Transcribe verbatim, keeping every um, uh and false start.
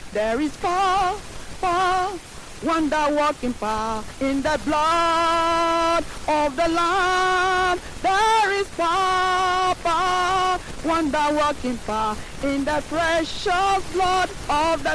There is power, power, wonder working power in the blood of the Lamb. There is power, power, wonder working power in the precious blood of the